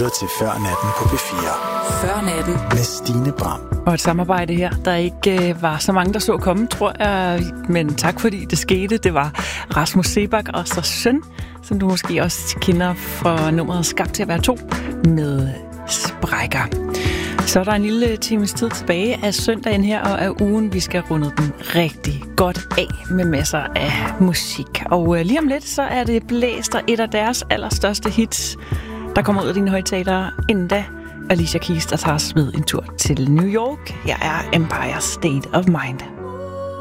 lytter til Før Natten på P4. Før Natten. Med Stine Bram. Og et samarbejde her, der ikke var så mange, der så komme, tror jeg. Men tak fordi det skete. Det var Rasmus Seebach og så søn, som du måske også kender fra nummeret Skabt til at være to, med Sprækker. Så er der en lille times tid tilbage af søndagen her og af ugen. Vi skal runde den rigtig godt af med masser af musik. Og lige om lidt, så er det Blæst og et af deres allerstørste hits, der kommer ud af dine højtalere. Inden da, Alicia Keys, der tager os med en tur til New York. Jeg er Empire State of Mind.